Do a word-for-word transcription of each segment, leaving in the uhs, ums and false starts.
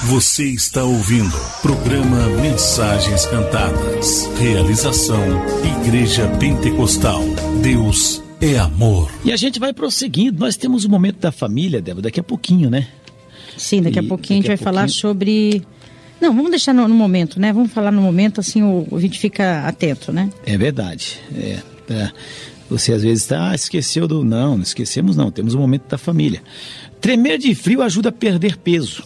Você está ouvindo programa Mensagens Cantadas. Realização Igreja Pentecostal. Deus é amor. E a gente vai prosseguindo. Nós temos o momento da família, Débora, daqui a pouquinho, né? Sim, daqui a E pouquinho a gente vai a falar pouquinho... sobre... Não, vamos deixar no, no momento, né? Vamos falar no momento, assim o ouvinte fica atento, né? É verdade. É, é. Você às vezes está, ah, esqueceu do... Não, não esquecemos não. Temos o momento da família. Tremer de frio ajuda a perder peso.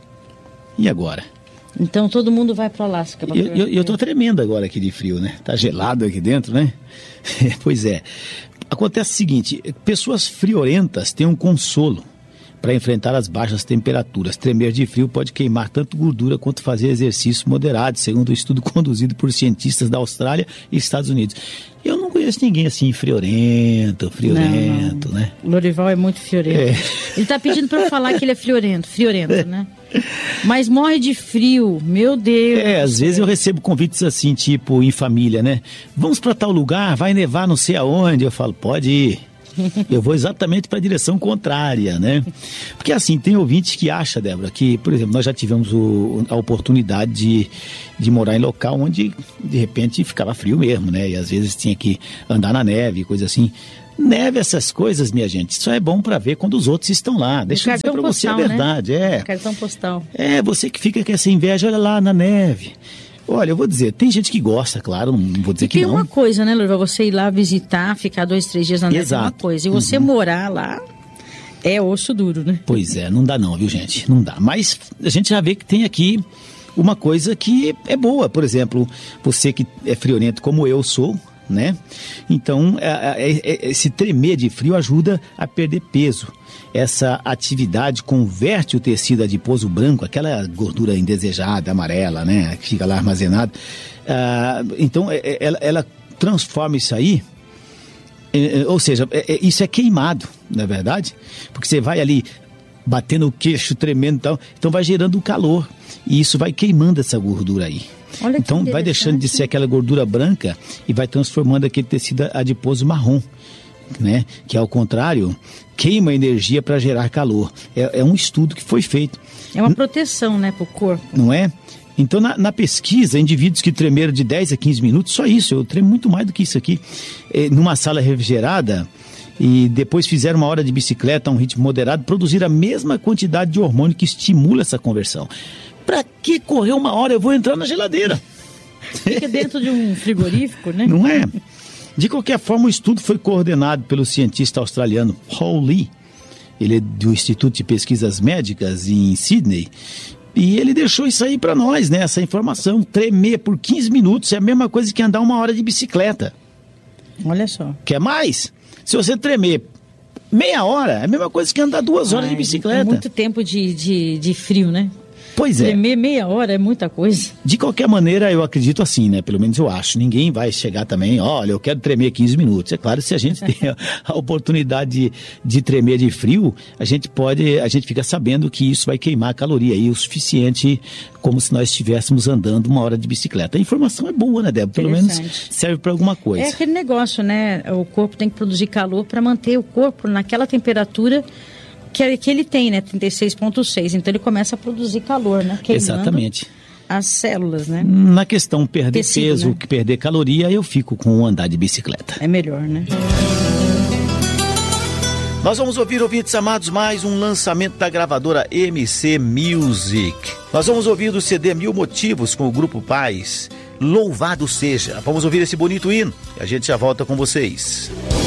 E agora? Então todo mundo vai para lá. Eu, eu, eu tô tremendo agora aqui de frio, né? Tá gelado aqui dentro, né? Pois é. Acontece o seguinte, pessoas friorentas têm um consolo para enfrentar as baixas temperaturas. Tremer de frio pode queimar tanto gordura quanto fazer exercício moderado, segundo um estudo conduzido por cientistas da Austrália e Estados Unidos. Eu não conheço ninguém assim, friorento, friorento, não, não. né? Lorival é muito friorento. É. Ele tá pedindo para eu falar que ele é friorento, friorento, é. né? Mas morre de frio, meu Deus. É, às vezes eu recebo convites assim, tipo, em família, né? Vamos para tal lugar, vai nevar não sei aonde. Eu falo, pode ir. Eu vou exatamente para a direção contrária, né? Porque assim, tem ouvintes que acham, Débora, que, por exemplo, nós já tivemos o, a oportunidade de, de morar em local onde, de repente, ficava frio mesmo, né? E às vezes tinha que andar na neve, coisa assim. Neve, essas coisas, minha gente, só é bom para ver quando os outros estão lá. Deixa eu dizer para você a verdade. Né? É. Cartão postal. É, você que fica com essa inveja, olha lá na neve. Olha, eu vou dizer, tem gente que gosta, claro, não vou dizer e que não. tem uma coisa, né, Lorival? Você ir lá visitar, ficar dois, três dias na neve é uma coisa. E você uhum. morar lá é osso duro, né? Pois é, não dá não, viu, gente? Não dá. Mas a gente já vê que tem aqui uma coisa que é boa. Por exemplo, você que é friorento como eu sou, né? Então, é, é, é, esse tremer de frio ajuda a perder peso. Essa atividade converte o tecido adiposo branco, aquela gordura indesejada, amarela, né? Que fica lá armazenada. Ah, então, é, ela, ela transforma isso aí, é, ou seja, é, isso é queimado, não é verdade? Porque você vai ali batendo o queixo, tremendo e tal, então vai gerando calor. E isso vai queimando essa gordura aí. Olha, então vai deixando de ser aquela gordura branca e vai transformando aquele tecido adiposo marrom, né? Que ao contrário, queima energia para gerar calor. É, é um estudo que foi feito. É uma proteção, né, para o corpo. Não é? Então na, na pesquisa, indivíduos que tremeram de dez a quinze minutos, só isso, eu tremo muito mais do que isso aqui, é, numa sala refrigerada, e depois fizeram uma hora de bicicleta a um ritmo moderado, produziram a mesma quantidade de hormônio que estimula essa conversão. Pra que correr uma hora? Eu vou entrar na geladeira. Fica dentro de um frigorífico, né? Não é? De qualquer forma, o estudo foi coordenado pelo cientista australiano Paul Lee. Ele é do Instituto de Pesquisas Médicas em Sydney. E ele deixou isso aí para nós, né? Essa informação. Tremer por quinze minutos é a mesma coisa que andar uma hora de bicicleta. Olha só. Quer mais? Se você tremer meia hora, é a mesma coisa que andar duas horas Ai, de bicicleta. Muito tempo de, de, de frio, né? Pois é. Tremer meia hora é muita coisa. De qualquer maneira, eu acredito assim, né? Pelo menos eu acho. Ninguém vai chegar também, olha, eu quero tremer quinze minutos. É claro, se a gente tem a oportunidade de, de tremer de frio, a gente pode, a gente fica sabendo que isso vai queimar a caloria aí o suficiente, como se nós estivéssemos andando uma hora de bicicleta. A informação é boa, né, Débora? Pelo menos serve para alguma coisa. É aquele negócio, né? O corpo tem que produzir calor para manter o corpo naquela temperatura que, que ele tem, né? trinta e seis vírgula seis. Então ele começa a produzir calor, né? Queimando Exatamente. As células, né? Na questão perder Tecido, peso, né? perder caloria, eu fico com o andar de bicicleta. É melhor, né? Nós vamos ouvir, ouvintes amados, mais um lançamento da gravadora M C Music. Nós vamos ouvir do C D Mil Motivos com o Grupo Paz. Louvado seja. Vamos ouvir esse bonito hino e a gente já volta com vocês.